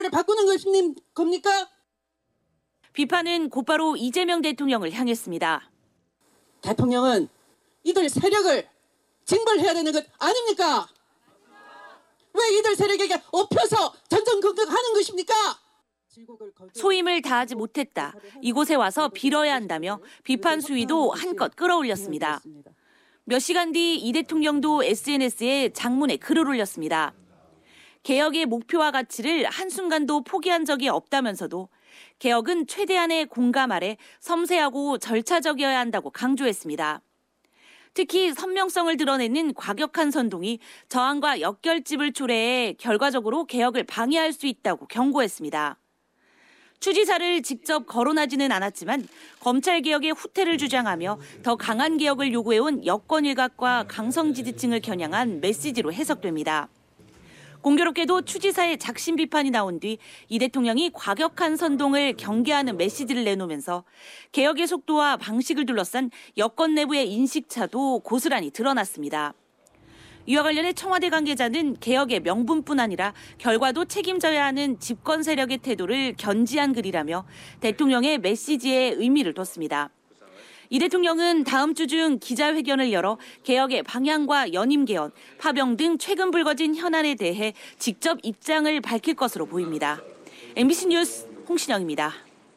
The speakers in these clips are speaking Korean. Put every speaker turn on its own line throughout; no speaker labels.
바꾸는 겁니까?
비판은 곧바로 이재명 대통령을 향했습니다.
대통령은 이들 세력을 징벌해야 되는 것 아닙니까? 왜 이들 세력에게 엎혀서 전전긍긍하는 것입니까?
소임을 다하지 못했다. 이곳에 와서 빌어야 한다며 비판 수위도 한껏 끌어올렸습니다. 몇 시간 뒤 이 대통령도 SNS에 장문의 글을 올렸습니다. 개혁의 목표와 가치를 한순간도 포기한 적이 없다면서도 개혁은 최대한의 공감 아래 섬세하고 절차적이어야 한다고 강조했습니다. 특히 선명성을 드러내는 과격한 선동이 저항과 역결집을 초래해 결과적으로 개혁을 방해할 수 있다고 경고했습니다. 추지사를 직접 거론하지는 않았지만 검찰개혁의 후퇴를 주장하며 더 강한 개혁을 요구해온 여권 일각과 강성 지지층을 겨냥한 메시지로 해석됩니다. 공교롭게도 추지사의 작심 비판이 나온 뒤 이 대통령이 과격한 선동을 경계하는 메시지를 내놓으면서 개혁의 속도와 방식을 둘러싼 여권 내부의 인식차도 고스란히 드러났습니다. 이와 관련해 청와대 관계자는 개혁의 명분뿐 아니라 결과도 책임져야 하는 집권 세력의 태도를 견지한 글이라며 대통령의 메시지에 의미를 뒀습니다. 이 대통령은 다음 주 중 기자회견을 열어 개혁의 방향과 연임 개헌, 파병 등 최근 불거진 현안에 대해 직접 입장을 밝힐 것으로 보입니다. MBC 뉴스 홍신영입니다.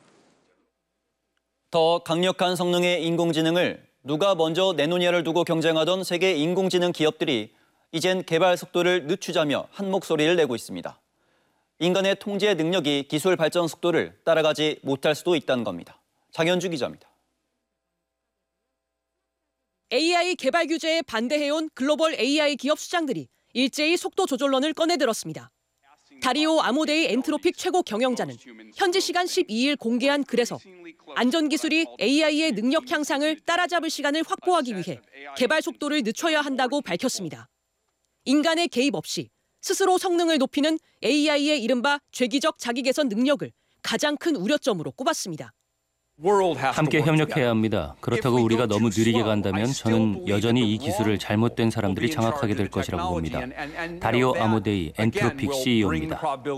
더 강력한 성능의 인공지능을 누가 먼저 내놓냐를 두고 경쟁하던 세계 인공지능 기업들이 이젠 개발 속도를 늦추자며 한 목소리를 내고 있습니다. 인간의 통제 능력이 기술 발전 속도를 따라가지 못할 수도 있다는 겁니다. 장현주 기자입니다.
AI 개발 규제에 반대해온 글로벌 AI 기업 수장들이 일제히 속도 조절론을 꺼내들었습니다. 다리오 아모데이 엔트로픽 최고 경영자는 현지 시간 12일 공개한 글에서 안전기술이 AI의 능력 향상을 따라잡을 시간을 확보하기 위해 개발 속도를 늦춰야 한다고 밝혔습니다. 인간의 개입 없이 스스로 성능을 높이는 AI의 이른바 죄기적 자기 개선 능력을 가장 큰 우려점으로 꼽았습니다.
함께 협력해야 합니다. 그렇다고 우리가 너무 느리게 간다면 저는 여전히 이 기술을 잘못된 사람들이 장악하게 될 것이라고 봅니다. 다리오 아모데이 엔트로픽 CEO입니다.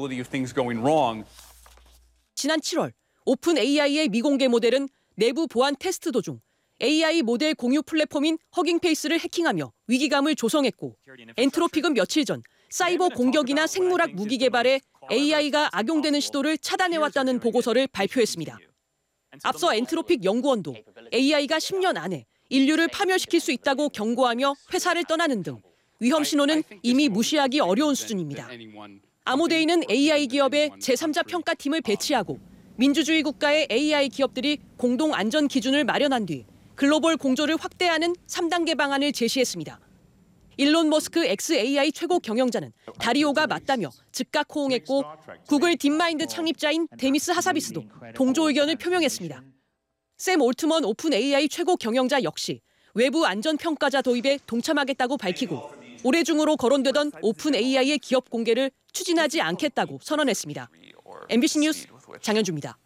지난 7월 오픈 AI의 미공개 모델은 내부 보안 테스트 도중 AI 모델 공유 플랫폼인 허깅페이스를 해킹하며 위기감을 조성했고 엔트로픽은 며칠 전 사이버 공격이나 생물학 무기 개발에 AI가 악용되는 시도를 차단해왔다는 보고서를 발표했습니다. 앞서 엔트로픽 연구원도 AI가 10년 안에 인류를 파멸시킬 수 있다고 경고하며 회사를 떠나는 등 위험 신호는 이미 무시하기 어려운 수준입니다. 아모데이는 AI 기업의 제3자 평가팀을 배치하고 민주주의 국가의 AI 기업들이 공동 안전 기준을 마련한 뒤 글로벌 공조를 확대하는 3단계 방안을 제시했습니다. 일론 머스크 XAI 최고 경영자는 다리오가 맞다며 즉각 호응했고 구글 딥마인드 창립자인 데미스 하사비스도 동조 의견을 표명했습니다. 샘 올트먼 오픈 AI 최고 경영자 역시 외부 안전평가자 도입에 동참하겠다고 밝히고 올해 중으로 거론되던 오픈 AI의 기업 공개를 추진하지 않겠다고 선언했습니다. MBC 뉴스 장현주입니다.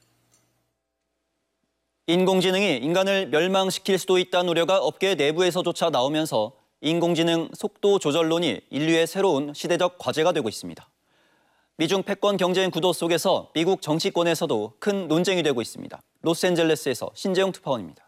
인공지능이 인간을 멸망시킬 수도 있다는 우려가 업계 내부에서조차 나오면서 인공지능 속도 조절론이 인류의 새로운 시대적 과제가 되고 있습니다. 미중 패권 경쟁 구도 속에서 미국 정치권에서도 큰 논쟁이 되고 있습니다. 로스앤젤레스에서 신재용 특파원입니다.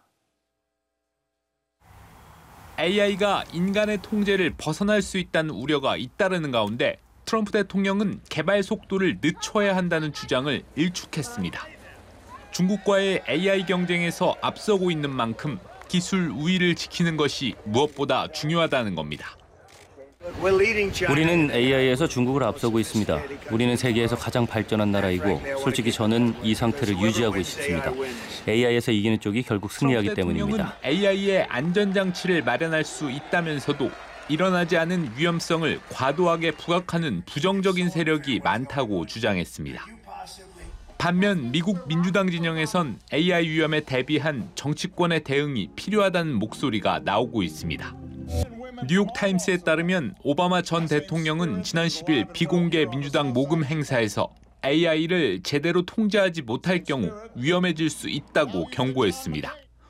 AI가 인간의 통제를 벗어날 수 있다는 우려가 잇따르는 가운데 트럼프 대통령은 개발 속도를 늦춰야 한다는 주장을 일축했습니다. 중국과의 AI 경쟁에서 앞서고 있는 만큼 기술 우위를 지키는 것이 무엇보다 중요하다는 겁니다.
우리는 AI에서 중국을 앞서고 있습니다. 우리는 세계에서 가장 발전한 나라이고 솔직히 저는 이 상태를 유지하고 싶습니다. AI에서 이기는 쪽이 결국 승리하기 때문입니다.
AI의 안전장치를 마련할 수 있다면서도 일어나지 않은 위험성을 과도하게 부각하는 부정적인 세력이 많다고 주장했습니다. 반면 미국 민주당 진영에선 AI 위험에 대비한 정치권의 대응이 필요하다는 목소리가 나오고 있습니다. 뉴욕타임스에 따르면 오바마 전 대통령은 지난 10일 비공개 민주당 모금 행사에서 AI를 제대로 통제하지 못할 경우 위험해질 수 있다고 경고했습니다.